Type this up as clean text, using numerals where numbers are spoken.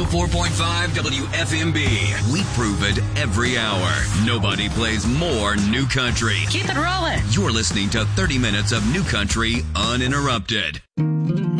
104.5 WFMB. We prove it every hour. Nobody plays more new country. Keep it rolling. You're listening to 30 minutes of new country uninterrupted.